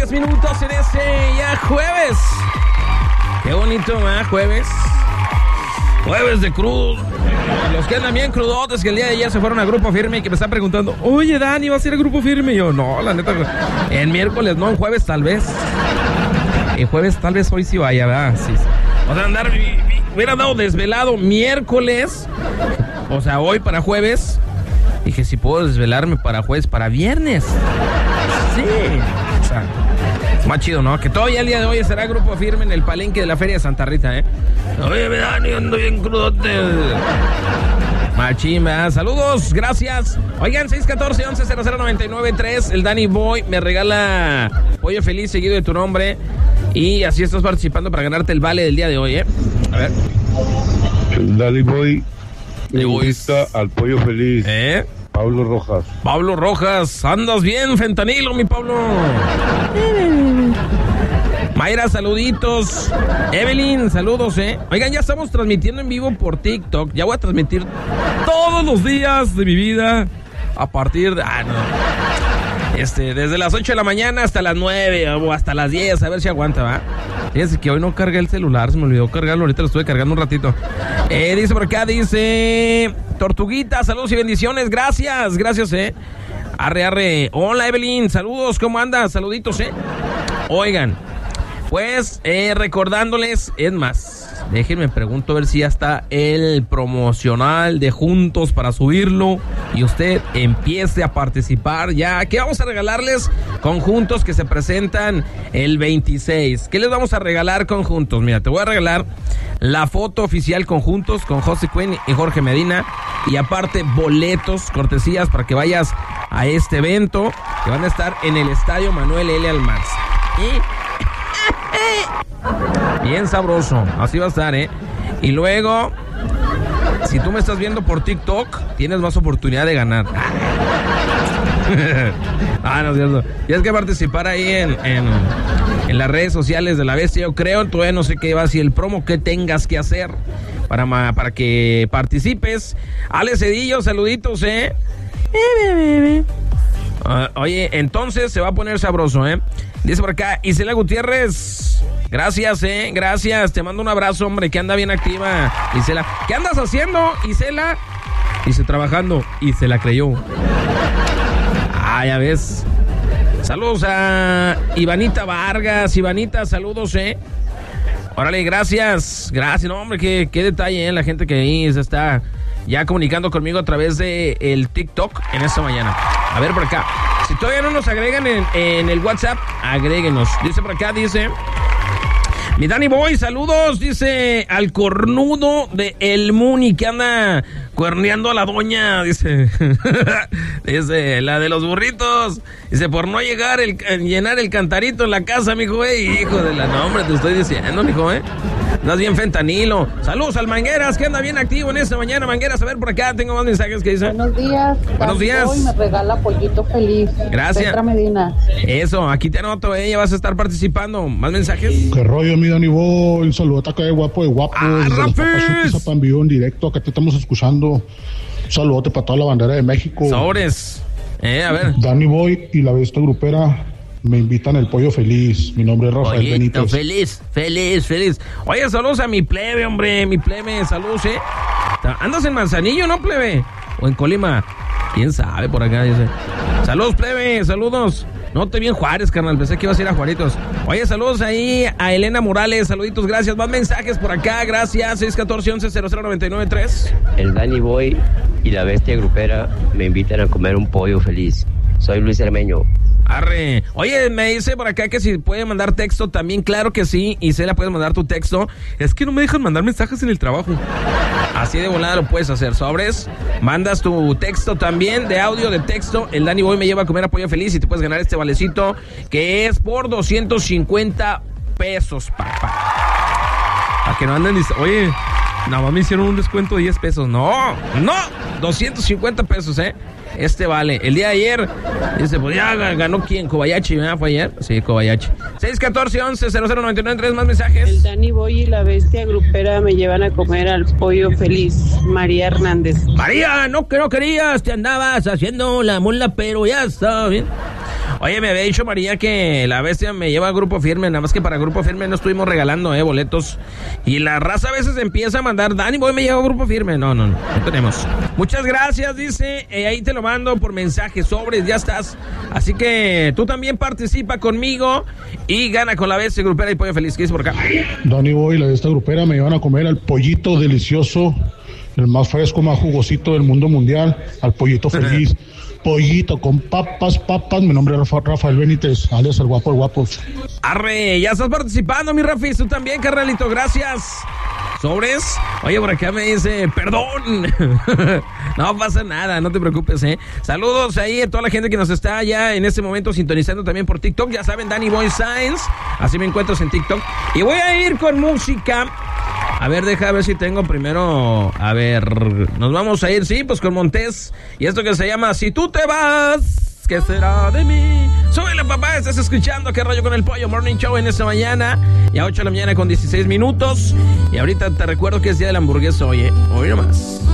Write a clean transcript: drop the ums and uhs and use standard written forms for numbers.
10 minutos en ya jueves. Qué bonito, ¿eh? Jueves de crudo. Los que andan bien crudotes, que el día de ayer se fueron a Grupo Firme y que me están preguntando, oye, Dani, ¿vas a ir a Grupo Firme? Y yo, no, la neta, en miércoles no, en jueves tal vez. En jueves tal vez hoy sí vaya, ¿verdad? Sí. O sea, hubiera andado desvelado miércoles, o sea, hoy para jueves. Dije, si puedo desvelarme para jueves, para viernes. Sí, o sea, más chido, ¿no? Que todavía el día de hoy será Grupo Firme en el palenque de la Feria de Santa Rita, ¿eh? Oye, me dan y ando bien crudote. Machín, ¿verdad? Saludos, gracias. Oigan, 614-1100-993. El Danny Boy me regala pollo feliz seguido de tu nombre. Y así estás participando para ganarte el vale del día de hoy, ¿eh? A ver. El Danny Boy le gusta al pollo feliz. Pablo Rojas. Pablo Rojas, andas bien, fentanilo, mi Pablo. Mayra, saluditos. Evelyn, saludos, Oigan, ya estamos transmitiendo en vivo por TikTok. Ya voy a transmitir todos los días de mi vida a partir de... desde las 8 de la mañana hasta las 9 o hasta las 10, a ver si aguanta, ¿va? Fíjense que hoy no cargué el celular, se me olvidó cargarlo, ahorita lo estuve cargando un ratito. Dice por acá, Tortuguita, saludos y bendiciones, gracias, Arre. Hola, Evelyn, saludos, ¿cómo andas? Saluditos, Oigan, pues recordándoles, es más, déjenme pregunto a ver si ya está el promocional de Juntos para subirlo y usted empiece a participar ya. ¿Qué vamos a regalarles con Juntos que se presentan el 26? ¿Qué les vamos a regalar con Juntos? Mira, te voy a regalar la foto oficial con Juntos, con José Cuen y Jorge Medina, y aparte boletos, cortesías para que vayas a este evento que van a estar en el Estadio Manuel L. Almanza. Bien sabroso, así va a estar, Y luego, si tú me estás viendo por TikTok, tienes más oportunidad de ganar. No es cierto. Tienes que participar ahí en las redes sociales de La Bestia, yo creo. Todavía no sé qué va, si el promo que tengas que hacer para que participes. Ale Cedillo, saluditos, Oye, entonces se va a poner sabroso, Dice por acá, Isela Gutiérrez, gracias, gracias, te mando un abrazo, hombre, que anda bien activa, Isela. ¿Qué andas haciendo, Isela? Dice, trabajando, y se la creyó. Ya ves. Saludos a Ivanita Vargas, Ivanita, saludos, Órale, gracias, no, hombre, qué detalle, la gente que ahí se está ya comunicando conmigo a través de el TikTok en esta mañana. A ver por acá. Si todavía no nos agregan en el WhatsApp, agréguenos. Dice por acá, mi Danny Boy, saludos, dice al cornudo de El Muni que anda cuerneando a la doña, dice. Dice, la de los burritos. Dice, por no llenar el cantarito en la casa, mijo, hijo de la nombre, te estoy diciendo, mijo, Andas bien fentanilo. Saludos al Mangueras, que anda bien activo en esta mañana. Mangueras, a ver por acá, tengo más mensajes que dicen. Buenos días. Buenos días. Hoy me regala pollito feliz. Gracias. Petra Medina. Eso, aquí te anoto, ya vas a estar participando. ¿Más mensajes? ¿Qué rollo, mi Danny Boy? Un saludo acá de guapo. Desde envió en directo, acá te estamos escuchando. Un saludote para toda la bandera de México. Sobres. A ver. Danny Boy y La Bestia Grupera me invitan el pollo feliz. Mi nombre es Rafael Benítez. Feliz. Oye, saludos a mi plebe, hombre. Mi plebe, saludos, ¿Andas en Manzanillo, no, plebe? ¿O en Colima? ¿Quién sabe por acá? Dice. Saludos, plebe, saludos. No te vi en Juárez, carnal, pensé que ibas a ir a Juaritos. Oye, saludos ahí a Elena Morales, saluditos, gracias. Más mensajes por acá, gracias. 614-1100-993. El Danny Boy y La Bestia Grupera me invitan a comer un pollo feliz. Soy Luis Cermeño. Arre. Oye, me dice por acá que si puede mandar texto también, claro que sí. Y se la puedes mandar tu texto. Es que no me dejan mandar mensajes en el trabajo. Así de volada lo puedes hacer. Sobres, mandas tu texto también, de audio, de texto. El Danny Boy me lleva a comer a pollo feliz y te puedes ganar este valecito que es por 250 pesos, papá. Para que no anden y... Oye, nada más me hicieron un descuento de 10 pesos. No, 250 pesos, Este vale. El día de ayer, dice, pues ya ganó ¿quién? Kobayashi, ¿verdad? ¿Fue ayer? Sí, Kobayashi. 614-1100-993, más mensajes. El Danny Boy y La Bestia Grupera me llevan a comer al pollo feliz. María Hernández. María, no que no querías, te andabas haciendo la mula, pero ya está bien. Oye, me había dicho María que la bestia me lleva a Grupo Firme, nada más que para Grupo Firme no estuvimos regalando boletos. Y la raza a veces empieza a mandar, Dani Boy me lleva a Grupo Firme. No tenemos. Muchas gracias, dice, ahí te lo mando por mensaje, sobres, ya estás. Así que tú también participa conmigo y gana con la bestia grupera y pollo feliz. ¿Qué dice por acá? Dani Boy, la bestia grupera, me llevan a comer al pollito delicioso, el más fresco, más jugosito del mundo mundial, al pollito feliz. Pollito con papas, mi nombre es Rafael Benítez, alias el guapo de guapos. Arre, ya estás participando, mi Rafi, tú también, carnalito, gracias. Sobres. Oye, por acá me dice, perdón. No pasa nada, no te preocupes, Saludos ahí a toda la gente que nos está ya en este momento sintonizando también por TikTok. Ya saben, Danny Boy Science, así me encuentro en TikTok. Y voy a ir con música. A ver, deja ver si tengo primero. A ver, nos vamos a ir, sí, pues con Montés. Y esto que se llama Si tú te vas, ¿qué será de mí? Súbele, papá, estás escuchando ¿Qué rollo con el pollo? Morning Show en esta mañana. Y a 8 de la mañana con 16 minutos. Y ahorita te recuerdo que es día de la hamburguesa hoy, Hoy nomás.